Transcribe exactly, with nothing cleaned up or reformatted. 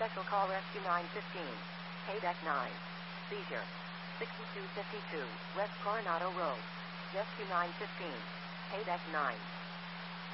Special call Rescue nine fifteen. K-Deck nine. Seizure. sixty-two fifty-two, West Coronado Road. Rescue nine fifteen. K-Deck nine.